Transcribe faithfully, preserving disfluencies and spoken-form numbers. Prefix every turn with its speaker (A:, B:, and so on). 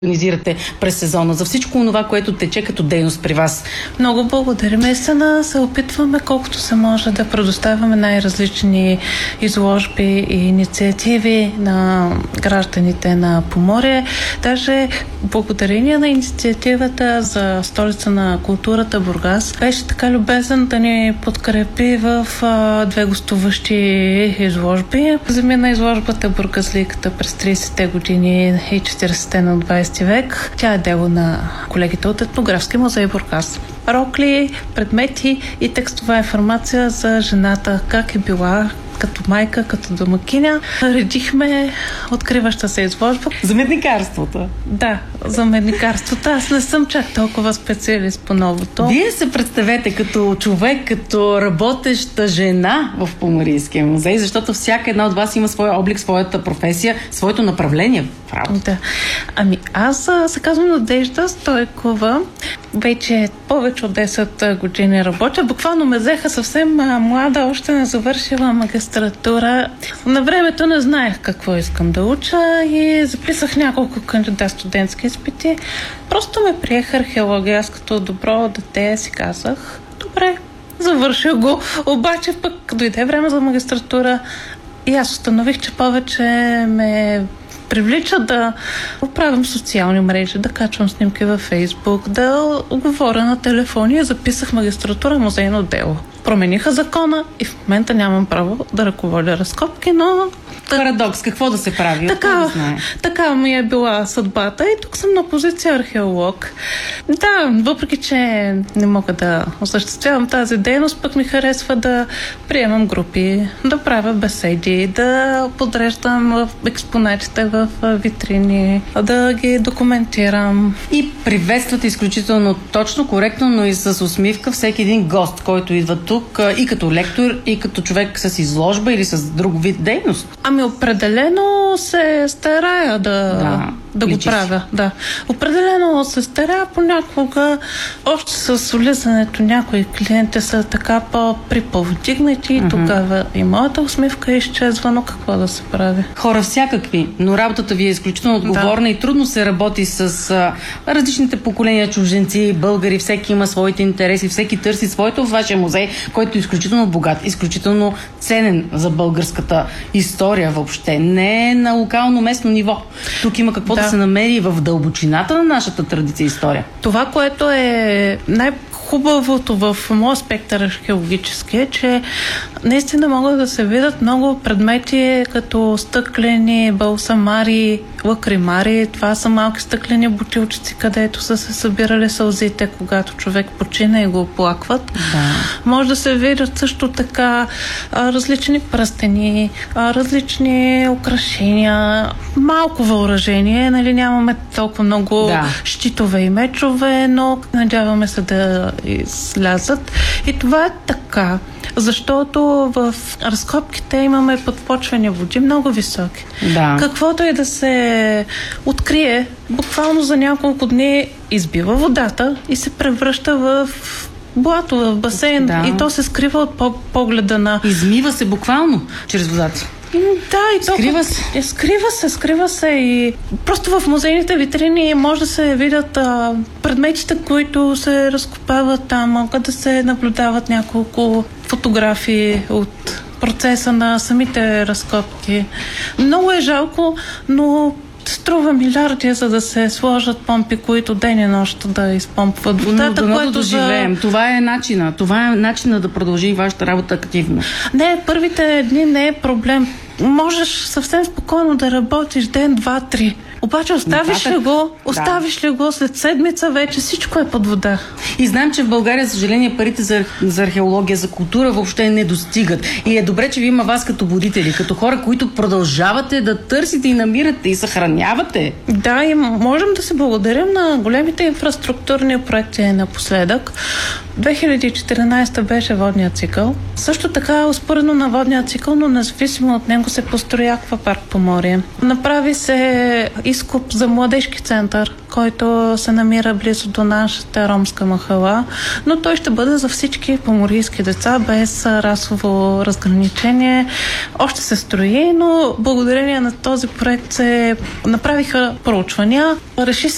A: организирате през сезона, за всичко това, което тече като дейност при вас?
B: Много благодарим. Наистина се опитваме колкото се може да предоставяме най-различни изложби и инициативи на гражданите на Поморие. Даже благодарение на инициативата за столица на културата Бургас беше така любезен да ни подкрепи в а, две гостуващи изложби. Замина изложбата Бургаслийката през тридесетте години и четиридесетте на двадесети век. Тя е дело на колегите от Етнографски музей Бургас. Рокли, предмети и текстова информация за жената, как е била като майка, като домакиня. Редихме откриваща се изложба.
A: За медникарството?
B: Да, за медникарството. Аз не съм чак толкова специалист по новото.
A: Вие се представете като човек, като работеща жена в Поморийския музей, защото всяка една от вас има своя облик, своята професия, своето направление в работа.
B: Да. Ами аз се казвам Надежда Стойкова. Вече повече от десет години работя. Буквално ме взеха съвсем млада, още не завършила магистратура. На времето не знаех какво искам да уча и записах няколко кандидат студентски изпити. Просто ме приех археология. Аз като добро дете си казах, добре, завърших го. Обаче пък дойде време за магистратура и аз установих, че повече ме привлича да оправям социални мрежи, да качвам снимки във Фейсбук, да говоря на телефони и записах магистратура музейно дело. Промениха закона и в момента нямам право да ръководя разкопки, но...
A: Парадокс, какво да се прави?
B: Така,
A: да
B: така ми е била съдбата и тук съм на позиция археолог. Да, въпреки че не мога да осъществявам тази дейност, пък ми харесва да приемам групи, да правя беседи, да подреждам експонатите в витрини, да ги документирам.
A: И приветствате изключително точно, коректно, но и с усмивка всеки един гост, който идва тук и като лектор, и като човек с изложба или с друг вид дейност.
B: Ами определено се старая да,
A: да,
B: да го правя. Да. Определено се старая понякога. Още с влизането някои клиенти са така по-приповдигнати и uh-huh. тогава и моята усмивка изчезва, но какво да се прави?
A: Хора всякакви, но работата ви е изключително отговорна да. И трудно се работи с а, различните поколения чужденци, българи, всеки има своите интереси, всеки търси своето в вашия музей, който е изключително богат, изключително ценен за българската история въобще. Не е на локално местно ниво. Тук има какво да, да се намери в дълбочината на нашата традиция и история.
B: Това, което е най- хубавото в моят спектър археологически е, че наистина могат да се видят много предмети като стъклени, балсамари, лакримари. Това са малки стъклени бутилчици, където са се събирали сълзите, когато човек почина и го оплакват.
A: Да.
B: Може да се видят също така а, различни пръстени, а, различни украшения, малко въоръжение, нали, нямаме толкова много да. щитове и мечове, но надяваме се да излязат. И това е така, защото в разкопките имаме подпочвени води много високи.
A: Да.
B: Каквото и да се открие, буквално за няколко дни избива водата и се превръща в блато, в басейн. Да. И то се скрива от погледа на...
A: Измива се буквално чрез водата.
B: Да, и то...
A: Скрива се.
B: Е, скрива се, скрива се и просто в музейните витрини може да се видят а, предметите, които се разкопават там, могат да се наблюдават няколко фотографии от процеса на самите разкопки. Много е жалко, но струва милиарди, за да се сложат помпи, които ден и нощ да изпомпват водата.
A: Но
B: което
A: да живеем. За... Това е начина. Това е начина да продължи вашата работа активно.
B: Не, първите дни не е проблем. Можеш съвсем спокойно да работиш ден, два, три. Обаче оставиш ли го, оставиш да. ли го след седмица, вече всичко е под вода.
A: И знаем, че в България, за съжаление, парите за, за археология, за култура въобще не достигат. И е добре, че ви има вас като будители, като хора, които продължавате да търсите и намирате и съхранявате.
B: Да, и можем да се благодарим на големите инфраструктурни проекти напоследък. две хиляди и четиринадесета беше водният цикъл. Също така, успоредно на водния цикъл, но независимо от него се построи аквапарк Поморие. Направи се изкоп за младежки център, който се намира близо до нашата ромска махала, но той ще бъде за всички поморийски деца, без расово разграничение. Още се строи, но благодарение на този проект се направиха проучвания. Реши се